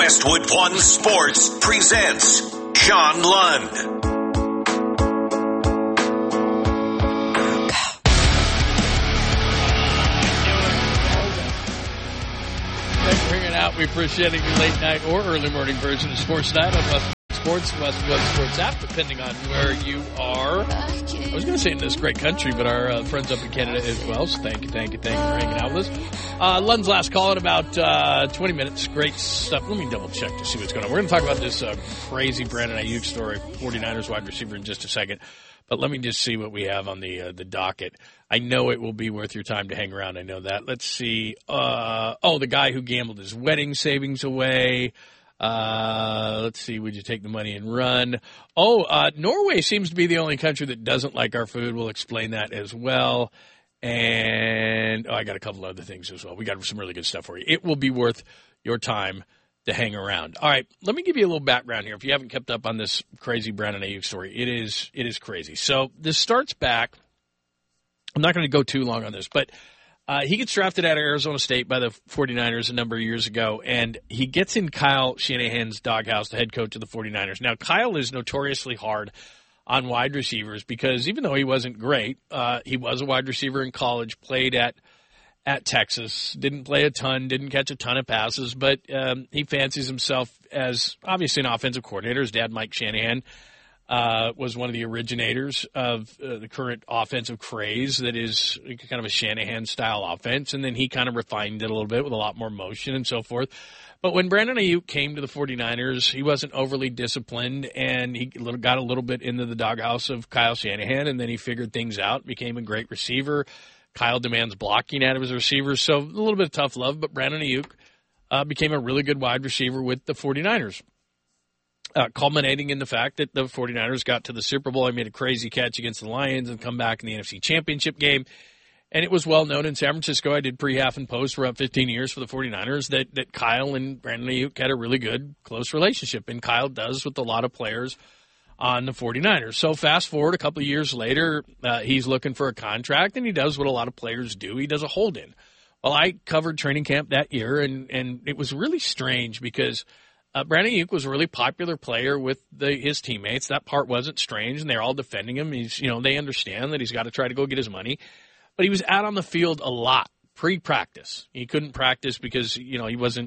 Westwood One Sports presents John Lund. Thanks for hanging out. We appreciate it. Your late night or early morning version of Sports Night on Westwood Sports, Westwood One Sports app, depending on where you are. I was going to say in this great country, but our friends up in Canada as well. So thank you for hanging out with us. Lund's last call in about 20 minutes. Great stuff. Let me double check to see what's going on. We're going to talk about this crazy Brandon Ayuk story, 49ers wide receiver, in just a second. But let me just see what we have on the docket. I know it will be worth your time to hang around. I know that. Let's see. The guy who gambled his wedding savings away. Let's see. Would you take the money and run? Norway seems to be the only country that doesn't like our food. We'll explain that as well. And I got a couple other things as well. We got some really good stuff for you. It will be worth your time to hang around. All right, let me give you a little background here. If you haven't kept up on this crazy Brandon Ayuk story, it is crazy. So this starts back. I'm not going to go too long on this, but he gets drafted out of Arizona State by the 49ers a number of years ago, and he gets in Kyle Shanahan's doghouse, the head coach of the 49ers. Now, Kyle is notoriously hard on wide receivers because even though he wasn't great, he was a wide receiver in college, played at Texas, didn't play a ton, didn't catch a ton of passes, but he fancies himself as obviously an offensive coordinator. His dad, Mike Shanahan, was one of the originators of the current offensive craze that is kind of a Shanahan-style offense, and then he kind of refined it a little bit with a lot more motion and so forth. But when Brandon Ayuk came to the 49ers, he wasn't overly disciplined, and he got a little bit into the doghouse of Kyle Shanahan, and then he figured things out, became a great receiver. Kyle demands blocking out of his receivers, so a little bit of tough love, but Brandon Ayuk became a really good wide receiver with the 49ers, culminating in the fact that the 49ers got to the Super Bowl. He made a crazy catch against the Lions and come back in the NFC Championship game, and it was well known in San Francisco. I did pre-half and post for about 15 years for the 49ers that Kyle and Brandon Ayuk had a really good, close relationship, and Kyle does with a lot of players on the 49ers. So fast forward a couple of years later, he's looking for a contract, and he does what a lot of players do. He does a hold-in. Well, I covered training camp that year, and it was really strange because Brandon Ayuk was a really popular player with his teammates. That part wasn't strange, and they're all defending him. They understand that he's got to try to go get his money. But he was out on the field a lot pre-practice. He couldn't practice because, he wasn't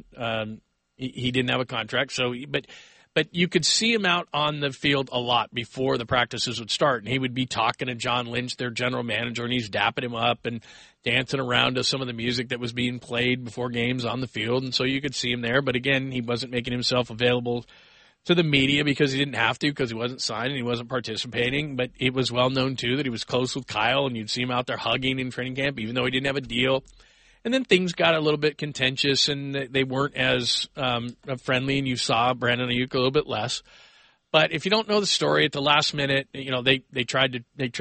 he didn't have a contract. But you could see him out on the field a lot before the practices would start. And he would be talking to John Lynch, their general manager, and he's dapping him up and dancing around to some of the music that was being played before games on the field. And so you could see him there. But, again, he wasn't making himself available to the media because he didn't have to, because he wasn't signed and he wasn't participating. But it was well known, too, that he was close with Kyle, and you'd see him out there hugging in training camp, even though he didn't have a deal. And then things got a little bit contentious, and they weren't as friendly, and you saw Brandon Ayuk a little bit less. But if you don't know the story, at the last minute, they were going to trade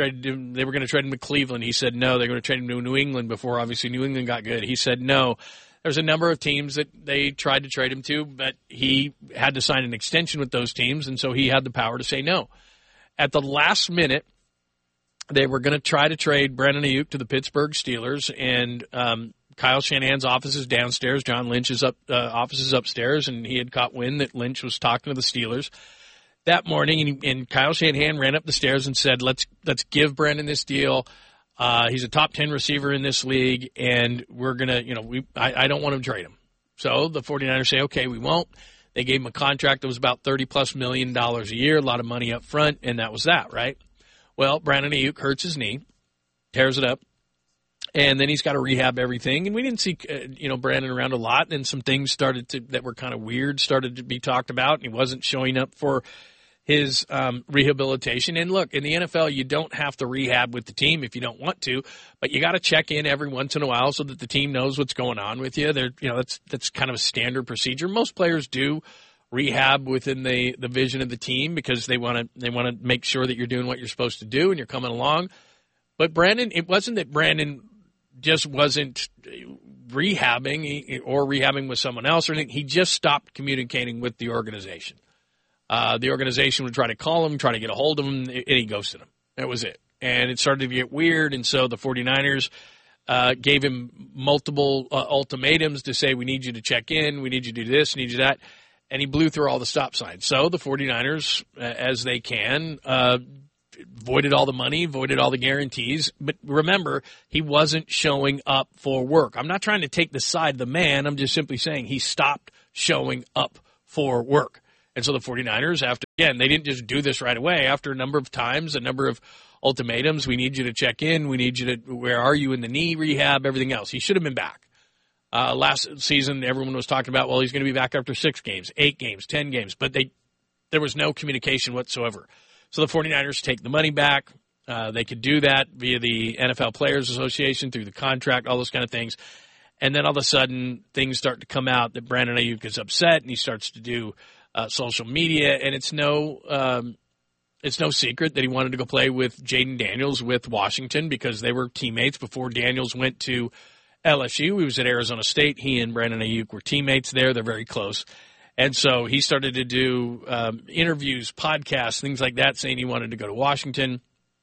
him to Cleveland. He said no. They're going to trade him to New England before, obviously, New England got good. He said no. There's a number of teams that they tried to trade him to, but he had to sign an extension with those teams, and so he had the power to say no. At the last minute, they were going to try to trade Brandon Ayuk to the Pittsburgh Steelers, and Kyle Shanahan's office is downstairs. John Lynch's office is upstairs, and he had caught wind that Lynch was talking to the Steelers that morning. And Kyle Shanahan ran up the stairs and said, "Let's give Brandon this deal. He's a top 10 receiver in this league, and we're gonna, I don't want to trade him." So the 49ers say, "Okay, we won't." They gave him a contract that was about $30+ million a year, a lot of money up front, and that was that, right? Well, Brandon Ayuk hurts his knee, tears it up. And then he's got to rehab everything. And we didn't see, Brandon around a lot. And some things that were kind of weird started to be talked about. And he wasn't showing up for his rehabilitation. And look, in the NFL, you don't have to rehab with the team if you don't want to, but you got to check in every once in a while so that the team knows what's going on with you. That's kind of a standard procedure. Most players do rehab within the vision of the team because they want to make sure that you're doing what you're supposed to do and you're coming along. But Brandon, it wasn't that Brandon just wasn't rehabbing with someone else or anything. He just stopped communicating with the organization. The organization would try to call him, try to get a hold of him, and he ghosted him. That was it. And it started to get weird, and so the 49ers gave him multiple ultimatums to say, we need you to check in, we need you to do this, we need you to that. and he blew through all the stop signs. So the 49ers, as they can, voided all the money, voided all the guarantees. But remember, he wasn't showing up for work. I'm not trying to take the side of the man. I'm just simply saying he stopped showing up for work. And so the 49ers, again, they didn't just do this right away. After a number of times, a number of ultimatums, we need you to check in. We need you to, where are you in the knee rehab, everything else. He should have been back. Last season, everyone was talking about, well, he's going to be back after 6 games, 8 games, 10 games. But there was no communication whatsoever. So the 49ers take the money back. They could do that via the NFL Players Association, through the contract, all those kind of things. And then all of a sudden, things start to come out that Brandon Aiyuk is upset, and he starts to do social media. And it's no secret that he wanted to go play with Jaden Daniels with Washington because they were teammates before Daniels went to LSU. He was at Arizona State. He and Brandon Aiyuk were teammates there. They're very close. And so he started to do interviews, podcasts, things like that, saying he wanted to go to Washington.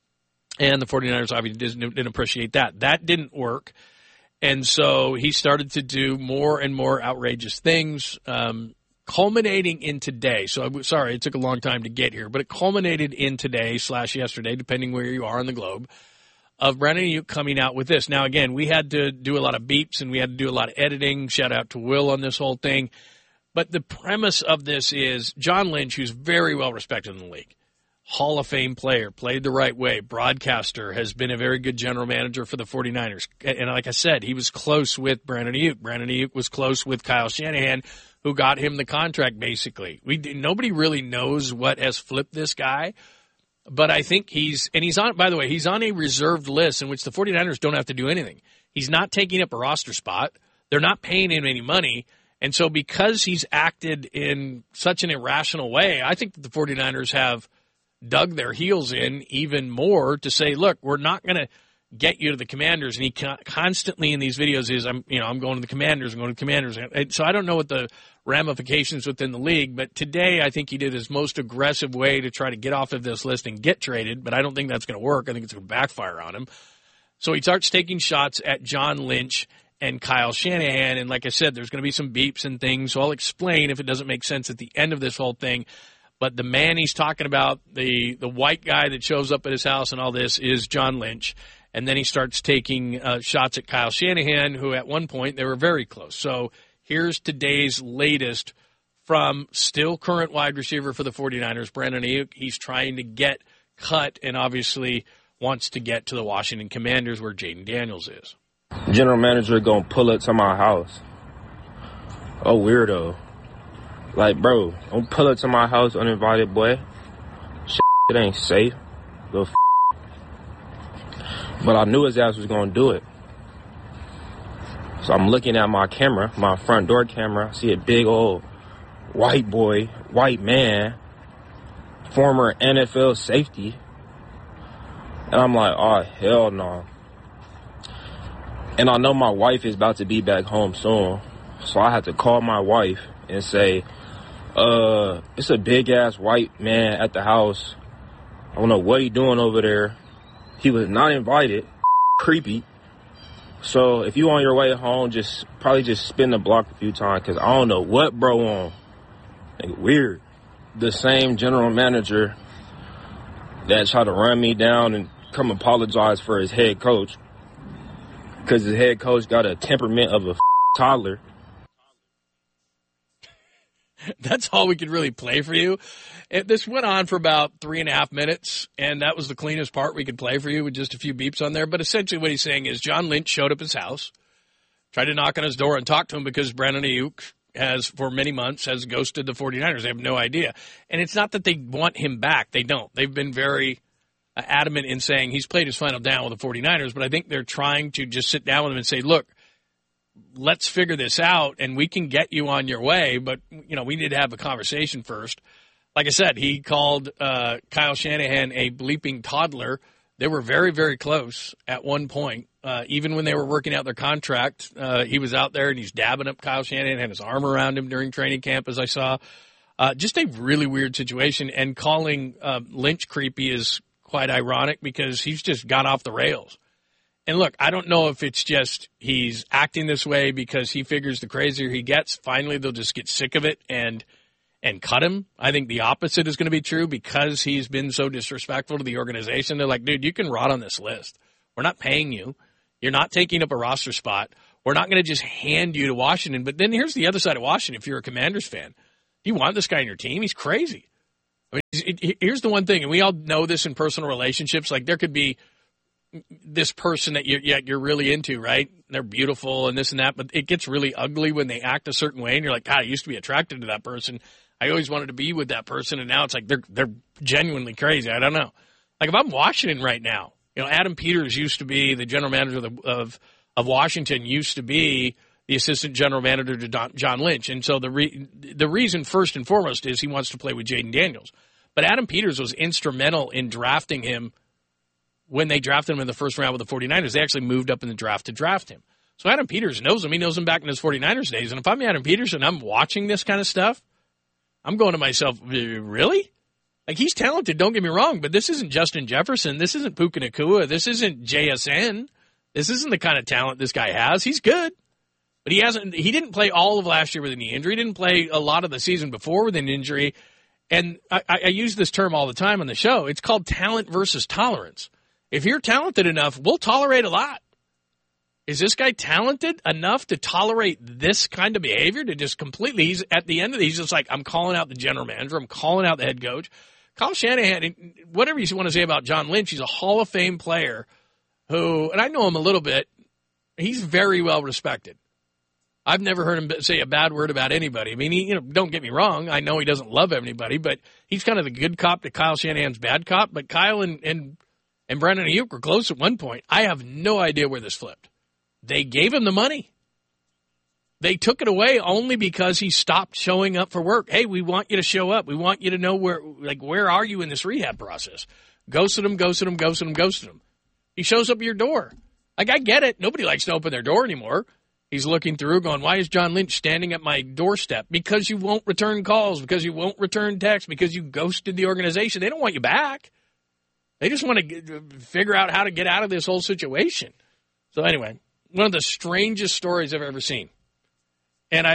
And the 49ers obviously didn't appreciate that. That didn't work. And so he started to do more and more outrageous things, culminating in today. So sorry, it took a long time to get here, but it culminated in today / yesterday, depending where you are on the globe, of Brandon Aiyuk coming out with this. Now, again, we had to do a lot of beeps and we had to do a lot of editing. Shout out to Will on this whole thing. But the premise of this is John Lynch, who's very well respected in the league, Hall of Fame player, played the right way, broadcaster, has been a very good general manager for the 49ers. And like I said, he was close with Brandon Aiyuk. Brandon Aiyuk was close with Kyle Shanahan, who got him the contract, basically. Nobody really knows what has flipped this guy. But I think he's on, by the way, he's on a reserved list in which the 49ers don't have to do anything. He's not taking up a roster spot. They're not paying him any money. And so because he's acted in such an irrational way, I think that the 49ers have dug their heels in even more to say, look, we're not going to get you to the Commanders. And he constantly in these videos is, I'm going to the Commanders, I'm going to the Commanders. And so I don't know what the ramifications within the league, but today I think he did his most aggressive way to try to get off of this list and get traded, but I don't think that's going to work. I think it's going to backfire on him. So he starts taking shots at John Lynch and Kyle Shanahan, and like I said, there's going to be some beeps and things, so I'll explain if it doesn't make sense at the end of this whole thing. But the man he's talking about, the white guy that shows up at his house and all this, is John Lynch. And then he starts taking shots at Kyle Shanahan, who at one point they were very close. So here's today's latest from still current wide receiver for the 49ers, Brandon Aiyuk. He's trying to get cut and obviously wants to get to the Washington Commanders where Jaden Daniels is. General manager gonna pull up to my house. Oh, weirdo. Like, bro, don't pull up to my house uninvited, boy. Shit, it ain't safe. Little But I knew his ass was gonna do it. So I'm looking at my camera, my front door camera. I see a big old white boy, white man, former NFL safety. And I'm like, oh, hell no. And I know my wife is about to be back home soon. So I had to call my wife and say, it's a big-ass white man at the house. I don't know what he doing over there. He was not invited. Creepy. So if you on your way home, probably just spin the block a few times because I don't know what bro on. Like, weird. The same general manager that tried to run me down and come apologize for his head coach because his head coach got a temperament of a toddler. That's all we could really play for you. This went on for about 3.5 minutes, and that was the cleanest part we could play for you with just a few beeps on there. But essentially what he's saying is John Lynch showed up at his house, tried to knock on his door and talk to him because Brandon Aiyuk has, for many months, has ghosted the 49ers. They have no idea. And it's not that they want him back. They don't. They've been very adamant in saying he's played his final down with the 49ers, but I think they're trying to just sit down with him and say, look, let's figure this out, and we can get you on your way, but, we need to have a conversation first. Like I said, he called Kyle Shanahan a bleeping toddler. They were very, very close at one point. Even when they were working out their contract, he was out there, and he's dabbing up Kyle Shanahan, had his arm around him during training camp, as I saw. Just a really weird situation, and calling Lynch creepy is quite ironic because he's just got off the rails. And look, I don't know if it's just he's acting this way because he figures the crazier he gets, finally they'll just get sick of it and and cut him. I think the opposite is going to be true because he's been so disrespectful to the organization. They're like, dude, you can rot on this list. We're not paying you. You're not taking up a roster spot. We're not going to just hand you to Washington. But then here's the other side of Washington. If you're a Commanders fan, do you want this guy on your team? He's crazy. I mean, here's the one thing, and we all know this in personal relationships. Like there could be this person that you're really into, right? They're beautiful and this and that, but it gets really ugly when they act a certain way, and you're like, God, I used to be attracted to that person. I always wanted to be with that person, and now it's like they're genuinely crazy. I don't know. Like if I'm Washington right now, Adam Peters used to be the general manager of Washington, used to be the assistant general manager to John Lynch, and so the reason first and foremost is he wants to play with Jaden Daniels. But Adam Peters was instrumental in drafting him. When they drafted him in the first round with the 49ers, they actually moved up in the draft to draft him. So Adam Peters knows him. He knows him back in his 49ers days. And if I'm Adam Peters and I'm watching this kind of stuff, I'm going to myself, really? Like, he's talented, don't get me wrong, but this isn't Justin Jefferson. This isn't Puka Nacua. This isn't JSN. This isn't the kind of talent this guy has. He's good, but he didn't play all of last year with a knee injury. He didn't play a lot of the season before with an injury. And I use this term all the time on the show. It's called talent versus tolerance. If you're talented enough, we'll tolerate a lot. Is this guy talented enough to tolerate this kind of behavior? To just completely, he's at the end of it, he's just like, I'm calling out the general manager. I'm calling out the head coach. Kyle Shanahan, whatever you want to say about John Lynch, he's a Hall of Fame player who, and I know him a little bit, he's very well respected. I've never heard him say a bad word about anybody. I mean, don't get me wrong. I know he doesn't love anybody, but he's kind of the good cop to Kyle Shanahan's bad cop. But Kyle and Brandon Ayuk were close at one point. I have no idea where this flipped. They gave him the money. They took it away only because he stopped showing up for work. Hey, we want you to show up. We want you to know where are you in this rehab process? Ghosted him. He shows up at your door. Like, I get it. Nobody likes to open their door anymore. He's looking through going, why is John Lynch standing at my doorstep? Because you won't return calls, because you won't return texts, because you ghosted the organization. They don't want you back. They just want to figure out how to get out of this whole situation. So anyway, one of the strangest stories I've ever seen. And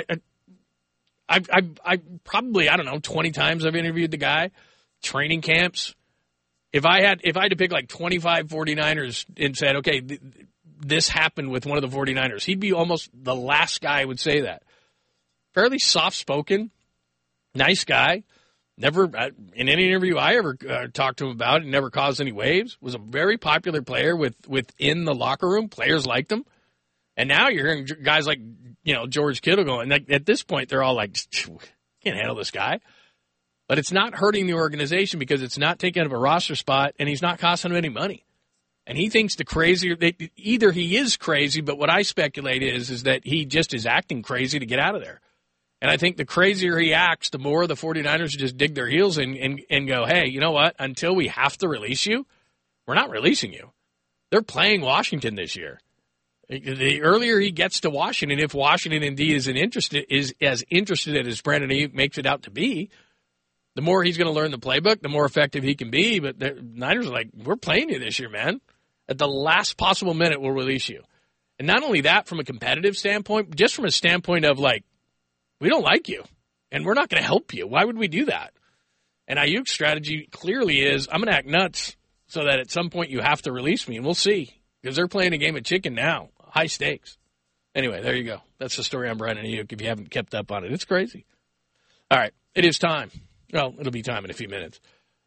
I probably, I don't know, 20 times I've interviewed the guy, training camps. If I had to pick like 25 49ers and said, okay, this happened with one of the 49ers, he'd be almost the last guy who would say that. Fairly soft-spoken, nice guy. Never, in any interview I ever talked to him about, it never caused any waves. Was a very popular player within the locker room. Players liked him. And now you're hearing guys like, George Kittle going, like, at this point, they're all like, can't handle this guy. But it's not hurting the organization because it's not taking up a roster spot, and he's not costing him any money. And he thinks either he is crazy, but what I speculate is that he just is acting crazy to get out of there. And I think the crazier he acts, the more the 49ers just dig their heels in and go, hey, you know what? Until we have to release you, we're not releasing you. They're playing Washington this year. The earlier he gets to Washington, if Washington indeed is as interested as Brandon Ayuk makes it out to be, the more he's going to learn the playbook, the more effective he can be. But the Niners are like, we're playing you this year, man. At the last possible minute, we'll release you. And not only that, from a competitive standpoint, just from a standpoint of like, we don't like you, and we're not going to help you. Why would we do that? And Ayuk's strategy clearly is, I'm going to act nuts so that at some point you have to release me, and we'll see. Because they're playing a game of chicken now, high stakes. Anyway, there you go. That's the story on Brandon Ayuk if you haven't kept up on it. It's crazy. All right, it is time. Well, it'll be time in a few minutes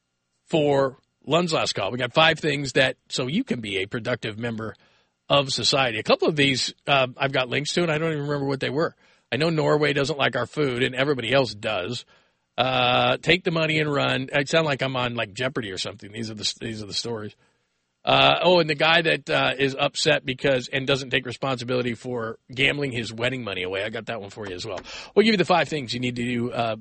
for Lund's Last Call. We got 5 things so you can be a productive member of society. A couple of these I've got links to, and I don't even remember what they were. I know Norway doesn't like our food, and everybody else does. Take the money and run. I sound like I'm on like Jeopardy or something. These are the stories. And the guy that is upset and doesn't take responsibility for gambling his wedding money away. I got that one for you as well. We'll give you the 5 things you need to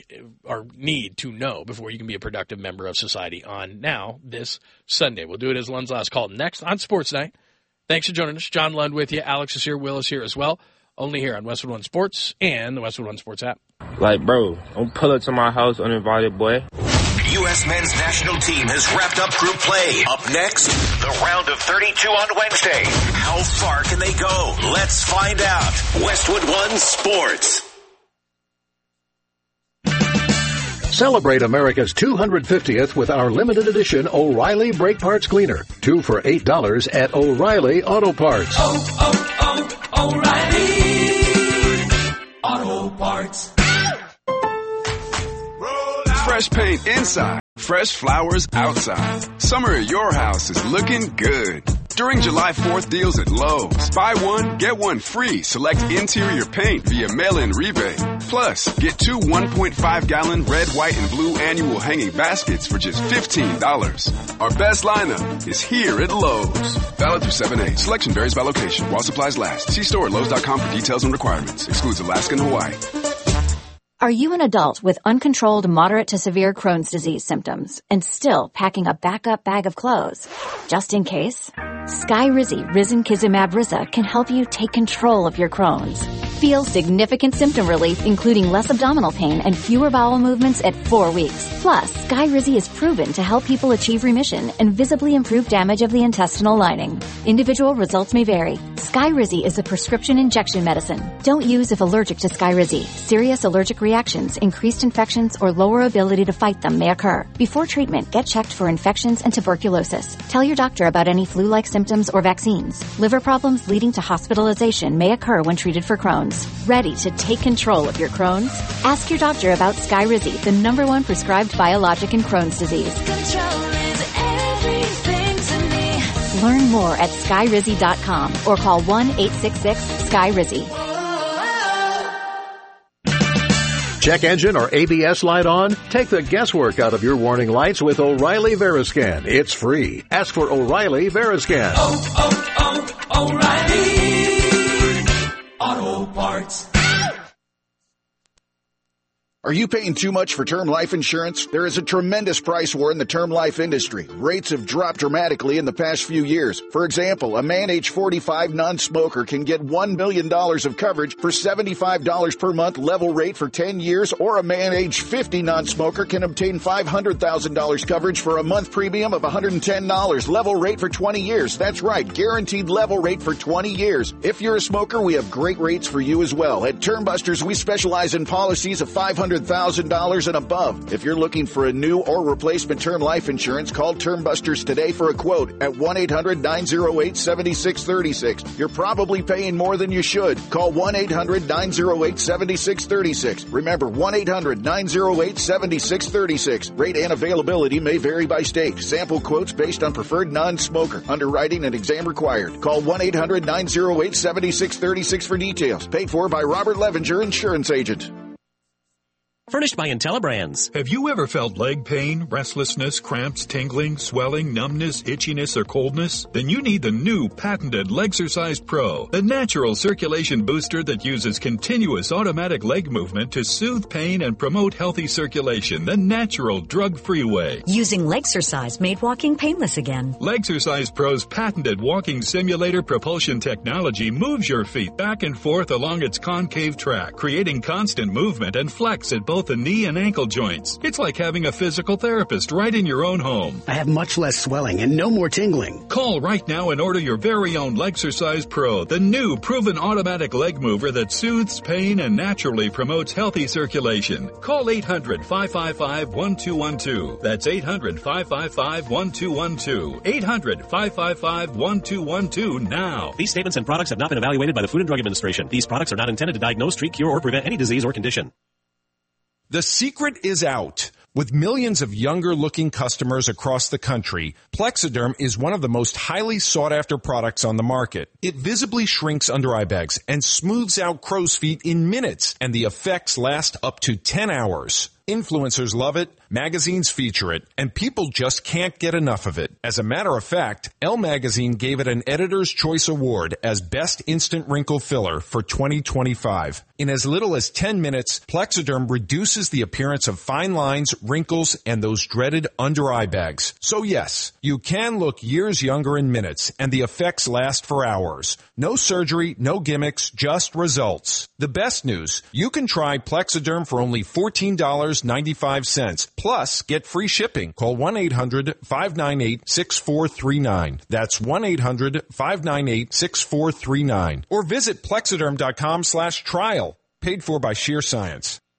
need to know before you can be a productive member of society on this Sunday. We'll do it as Lund's Last Call next on Sports Night. Thanks for joining us. John Lund with you. Alex is here. Will is here as well. Only here on Westwood One Sports and the Westwood One Sports app. Like, bro, don't pull up to my house uninvited, boy. U.S. men's national team has wrapped up group play. Up next, the round of 32 on Wednesday. How far can they go? Let's find out. Westwood One Sports. Celebrate America's 250th with our limited edition O'Reilly Brake Parts Cleaner. 2 for $8 at O'Reilly Auto Parts. O'Reilly Auto Parts. Fresh paint inside, fresh flowers outside. Summer at your house is looking good. During July 4th deals at Lowe's, buy one, get one free select interior paint via mail-in rebate. Plus, get 2 1.5-gallon red, white, and blue annual hanging baskets for just $15. Our best lineup is here at Lowe's. Valid through 7/8. Selection varies by location while supplies last. See store at Lowe's.com for details and requirements. Excludes Alaska and Hawaii. Are you an adult with uncontrolled moderate to severe Crohn's disease symptoms and still packing a backup bag of clothes? Just in case? Skyrizi Risankizumab Riza can help you take control of your Crohn's. Feel significant symptom relief, including less abdominal pain and fewer bowel movements at 4 weeks. Plus, Skyrizi is proven to help people achieve remission and visibly improve damage of the intestinal lining. Individual results may vary. Skyrizi is a prescription injection medicine. Don't use if allergic to Skyrizi. Serious allergic reactions, increased infections, or lower ability to fight them may occur. Before treatment, get checked for infections and tuberculosis. Tell your doctor about any flu-like symptoms or vaccines. Liver problems leading to hospitalization may occur when treated for Crohn's. Ready to take control of your Crohn's? Ask your doctor about Skyrizi, the #1 prescribed biologic in Crohn's disease. Control is everything to me. Learn more at Skyrizi.com or call 1-866-SKYRIZI. Check engine or ABS light on? Take the guesswork out of your warning lights with O'Reilly Veriscan. It's free. Ask for O'Reilly Veriscan. O'Reilly Auto Parts. Are you paying too much for term life insurance? There is a tremendous price war in the term life industry. Rates have dropped dramatically in the past few years. For example, a man age 45 non-smoker can get $1 million of coverage for $75 per month level rate for 10 years, or a man age 50 non-smoker can obtain $500,000 coverage for a month premium of $110 level rate for 20 years. That's right, guaranteed level rate for 20 years. If you're a smoker, we have great rates for you as well. At Term Busters, we specialize in policies of $500,000 and above. If you're looking for a new or replacement term life insurance, call Term Busters today for a quote at 1-800-908-7636. You're probably paying more than you should. Call 1-800-908-7636. Remember, 1-800-908-7636. Rate and availability may vary by state. Sample quotes based on preferred non-smoker. Underwriting and exam required. Call 1-800-908-7636 for details. Paid for by Robert Levinger, Insurance Agent. Furnished by IntelliBrands. Have you ever felt leg pain, restlessness, cramps, tingling, swelling, numbness, itchiness, or coldness? Then you need the new patented Legsercise Pro, the natural circulation booster that uses continuous automatic leg movement to soothe pain and promote healthy circulation the natural drug-free way. Using Legsercise made walking painless again. Legsercise Pro's patented walking simulator propulsion technology moves your feet back and forth along its concave track, creating constant movement and flex at both the knee and ankle joints. It's like having a physical therapist right in your own home. I have much less swelling and no more tingling. Call right now and order your very own Legsercise Pro, the new proven automatic leg mover that soothes pain and naturally promotes healthy circulation. Call 800-555-1212. That's 800-555-1212. 800-555-1212 now. These statements and products have not been evaluated by the Food and Drug Administration. These products are not intended to diagnose, treat, cure, or prevent any disease or condition. The secret is out. With millions of younger-looking customers across the country, Plexiderm is one of the most highly sought-after products on the market. It visibly shrinks under-eye bags and smooths out crow's feet in minutes, and the effects last up to 10 hours. Influencers love it, magazines feature it, and people just can't get enough of it. As a matter of fact, Elle Magazine gave it an Editor's Choice Award as Best Instant Wrinkle Filler for 2025. In as little as 10 minutes, Plexiderm reduces the appearance of fine lines, wrinkles, and those dreaded under-eye bags. So yes, you can look years younger in minutes, and the effects last for hours. No surgery, no gimmicks, just results. The best news, you can try Plexiderm for only $14.95. Plus, get free shipping. Call 1-800-598-6439. That's 1-800-598-6439. Or visit Plexiderm.com/trial. Paid for by Sheer Science.